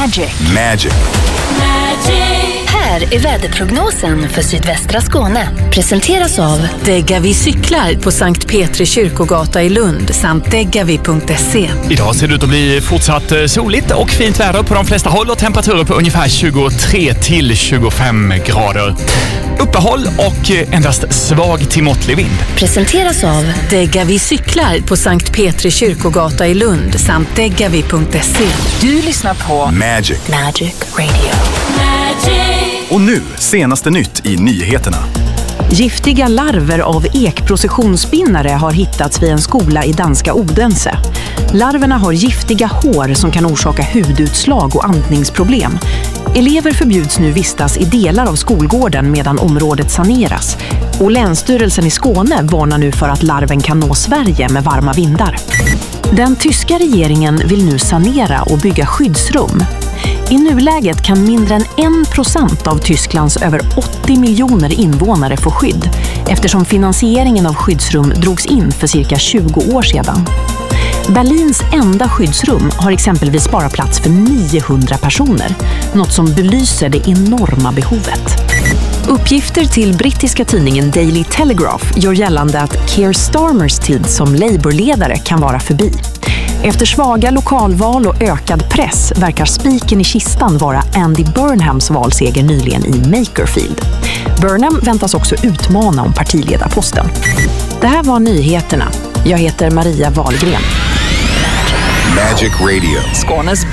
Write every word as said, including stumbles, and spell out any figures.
Magic. Magic. Här är väderprognosen för sydvästra Skåne. Presenteras av Degavi cyklar på Sankt Petri kyrkogata i Lund samt degavi punkt se. Idag ser det ut att bli fortsatt soligt och fint väder på de flesta håll och temperaturer på ungefär tjugotre till tjugofem grader. Uppehåll och endast svag till måttlig vind. Presenteras av Degavi cyklar på Sankt Petri kyrkogata i Lund samt degavi punkt se. Du lyssnar på Magic. Magic Radio. Och nu, senaste nytt i nyheterna. Giftiga larver av ekprocessionsspinnare har hittats vid en skola i danska Odense. Larverna har giftiga hår som kan orsaka hudutslag och andningsproblem. Elever förbjuds nu vistas i delar av skolgården medan området saneras. Och Länsstyrelsen i Skåne varnar nu för att larven kan nå Sverige med varma vindar. Den tyska regeringen vill nu sanera och bygga skyddsrum. I nuläget kan mindre än en procent av Tysklands över åttio miljoner invånare få skydd eftersom finansieringen av skyddsrum drogs in för cirka tjugo år sedan. Berlins enda skyddsrum har exempelvis bara plats för niohundra personer, något som belyser det enorma behovet. Uppgifter till brittiska tidningen Daily Telegraph gör gällande att Keir Starmers tid som Labour-ledare kan vara förbi. Efter svaga lokalval och ökad press verkar spiken i kistan vara Andy Burnhams valseger nyligen i Makerfield. Burnham väntas också utmana om partiledarposten. Det här var nyheterna. Jag heter Maria Wahlgren. Magic Radio. Skånes